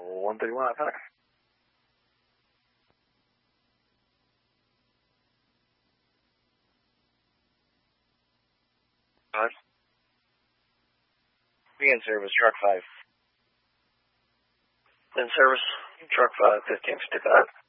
131 attack. Begin service, truck 5. In service, truck 5, 1555.